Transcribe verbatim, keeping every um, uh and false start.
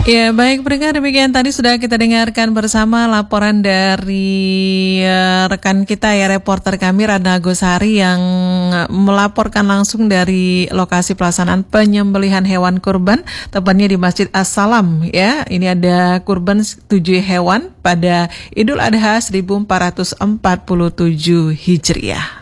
Ya, baik pendengar, demikian tadi sudah kita dengarkan bersama laporan dari uh, rekan kita ya, reporter kami Radna Gosari yang melaporkan langsung dari lokasi pelaksanaan penyembelihan hewan kurban, tepatnya di Masjid As-Salam ya. Ini ada kurban tujuh hewan pada Idul Adha seribu empat ratus empat puluh tujuh Hijriah.